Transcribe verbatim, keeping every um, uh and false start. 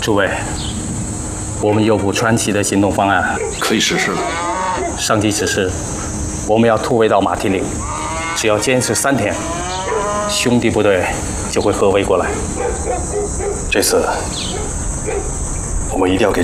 诸位，我们有部传奇的行动方案， 可以实施了。 上级指示，我们要突围到马蹄岭，只要坚持三天，兄弟部队就会合围过来。 这次我们一定要给